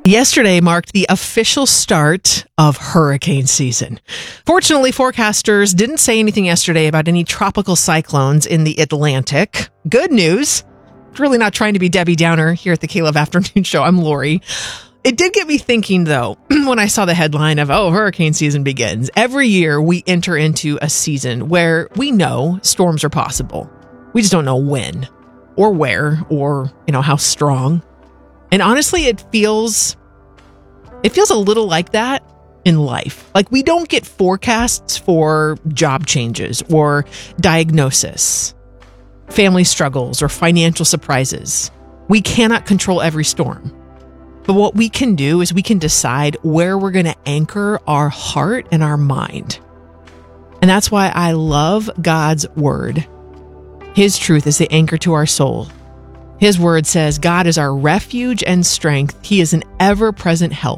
Yesterday marked the official start of hurricane season. Fortunately, forecasters didn't say anything yesterday about any tropical cyclones in the Atlantic. Good news. Really not trying to be Debbie Downer here at the Caleb Afternoon Show. I'm Lori. It did get me thinking, though, when I saw the headline of, hurricane season begins. Every year we enter into a season where we know storms are possible. We just don't know when or where or, how strong. And honestly, it feels a little like that in life. Like we don't get forecasts for job changes or diagnosis, family struggles, or financial surprises. We cannot control every storm. But what we can do is we can decide where we're going to anchor our heart and our mind. And that's why I love God's word. His truth is the anchor to our soul. His word says, God is our refuge and strength. He is an ever-present help